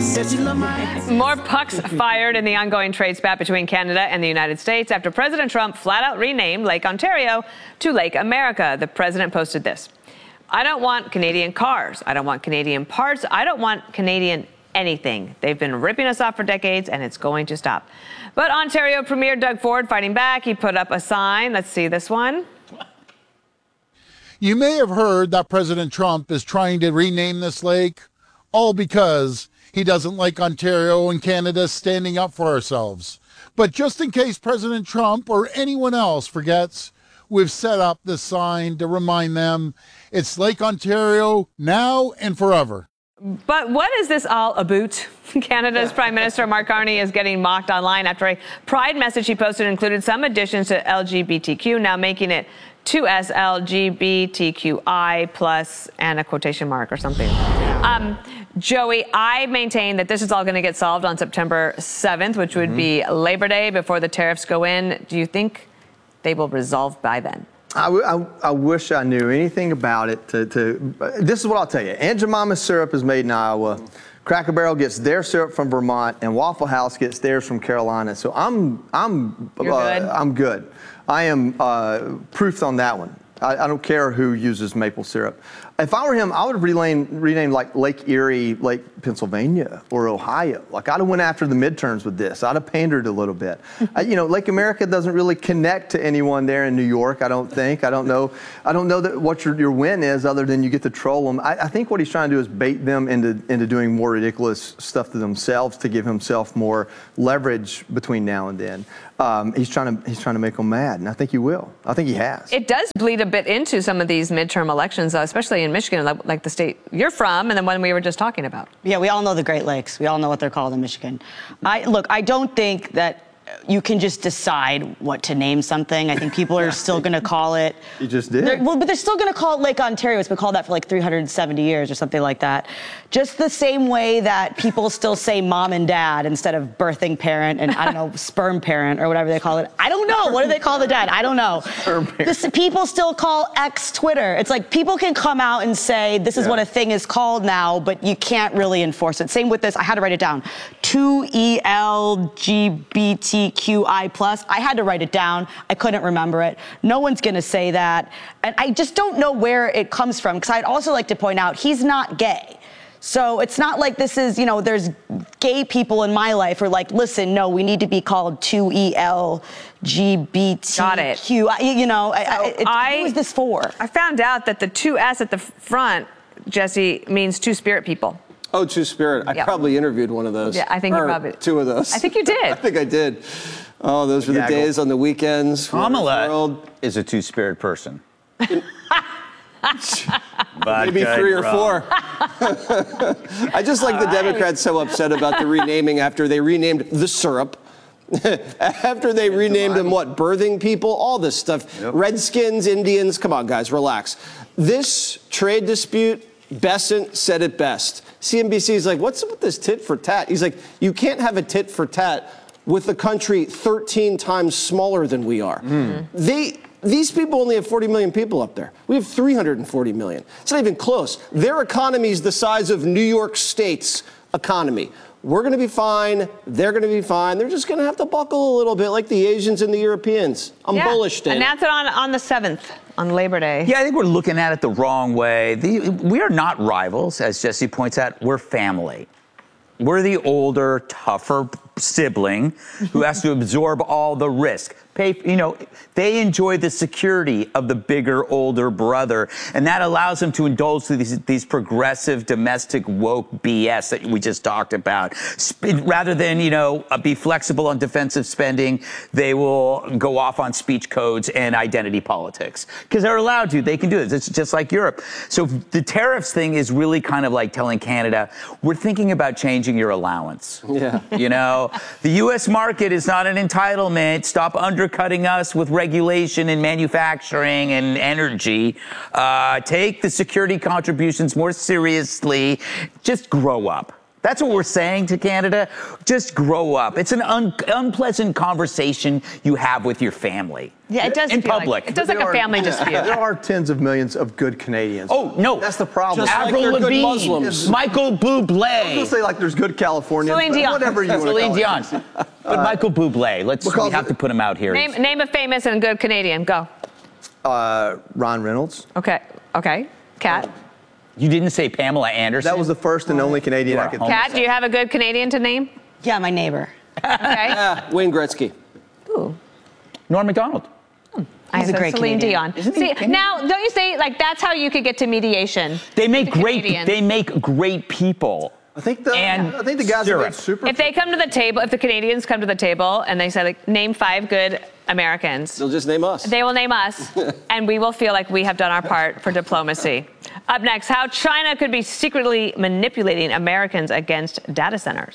More pucks fired in the ongoing trade spat between Canada and the United States after President Trump flat out renamed Lake Ontario to Lake America. The president posted this: "I don't want Canadian cars. I don't want Canadian parts. I don't want Canadian anything. They've been ripping us off for decades, and it's going to stop." But Ontario Premier Doug Ford fighting back. He put up a sign. Let's see this one. You may have heard that President Trump is trying to rename this lake, all because he doesn't like Ontario and Canada standing up for ourselves. But just in case President Trump or anyone else forgets, we've set up this sign to remind them it's Lake Ontario now and forever. But what is this all about? Canada's Prime Minister Mark Carney is getting mocked online after a pride message he posted included some additions to LGBTQ, now making it 2S LGBTQI plus and a quotation mark or something. Joey, I maintain that this is all going to get solved on September 7th, which would be Labor Day before the tariffs go in. Do you think they will resolve by then? I wish I knew anything about it. This is what I'll tell you. Aunt Jemima's syrup is made in Iowa. Cracker Barrel gets their syrup from Vermont, and Waffle House gets theirs from Carolina. So I'm good. I am proof on that one. I don't care who uses maple syrup. If I were him, I would rename like Lake Erie, Lake Pennsylvania, or Ohio. Like, I'd have went after the midterms with this. I'd have pandered a little bit. Lake America doesn't really connect to anyone there in New York, I don't think. I don't know that what your win is other than you get to troll them. I think what he's trying to do is bait them into doing more ridiculous stuff to themselves to give himself more leverage between now and then. He's trying to make them mad, and I think he will. I think he has. It does bleed a bit into some of these midterm elections, especially in Michigan, like the state you're from, and the one we were just talking about. Yeah, we all know the Great Lakes. We all know what they're called in Michigan. I don't think that you can just decide what to name something. I think people are still going to call it. You just did. But they're still going to call it Lake Ontario. It's been called that for like 370 years or something like that. Just the same way that people still say mom and dad instead of birthing parent and, I don't know, sperm parent or whatever they call it. I don't know. What do they call the dad? I don't know. Sperm parent. People still call X Twitter. It's like people can come out and say this is what a thing is called now, but you can't really enforce it. Same with this. I had to write it down. 2ELGBTQI+. I had to write it down. I couldn't remember it. No one's going to say that. And I just don't know where it comes from, because I'd also like to point out he's not gay. So it's not like this is, there's gay people in my life who are like, listen, no, we need to be called 2ELGBTQ. Got it. Who is this for? I found out that the 2S at the front, Jesse, means two-spirit people. Oh, Two-Spirit. I probably interviewed one of those. Yeah, I think you probably... Two of those. I think you did. I think I did. Oh, those were the days on the weekends. Kamala is a Two-Spirit person. Maybe 3 or 4. I just like the Democrats so upset about the renaming after they renamed the syrup. After they renamed them, birthing people, all this stuff. Yep. Redskins, Indians, come on, guys, relax. This trade dispute, Bessent said it best. CNBC is like, what's up with this tit for tat? He's like, you can't have a tit for tat with a country 13 times smaller than we are. These people only have 40 million people up there. We have 340 million. It's not even close. Their economy is the size of New York State's economy. We're going to be fine. They're going to be fine. They're just going to have to buckle a little bit like the Asians and the Europeans. I'm bullish, Dana. Announce it on the 7th, on Labor Day. Yeah, I think we're looking at it the wrong way. We are not rivals, as Jesse points out. We're family. We're the older, tougher sibling who has to absorb all the risk. They enjoy the security of the bigger, older brother, and that allows them to indulge these progressive, domestic, woke BS that we just talked about. Rather than, be flexible on defensive spending, they will go off on speech codes and identity politics. Because they're allowed to. They can do this. It's just like Europe. So the tariffs thing is really kind of like telling Canada, we're thinking about changing your allowance. Yeah. The U.S. market is not an entitlement. Stop undercutting us with regulation in manufacturing and energy. Take the security contributions more seriously. Just grow up. That's what we're saying to Canada. Just grow up. It's an unpleasant conversation you have with your family. Yeah, it does in feel public. Like, it does like a family dispute. There are tens of millions of good Canadians. Oh, no. That's the problem. Just like Avril they're good Lavigne, Muslims. Michael Bublé. I was going to say like there's good Californians. Celine Dion. Whatever you want to Celine call Dion. it. But Michael Bublé, we have to put him out here. Name a famous and good Canadian. Go. Ron Reynolds. Okay. Kat? You didn't say Pamela Anderson? That was the first and only Canadian I could think of. Kat, do you have a good Canadian to name? Yeah, my neighbor. Okay. Wayne Gretzky. Ooh. Norm Macdonald. I said great Celine Canadian. Dion. Isn't he See, Canadian? now, don't you say, like, that's how you could get to mediation? They make The great Canadians. people. I think the guys syrup. that made super. If they come to the table, if the Canadians come to the table and they say, like, name 5 good Americans, They'll just name us. they will name us, and we will feel like we have done our part for diplomacy. Up next, how China could be secretly manipulating Americans against data centers.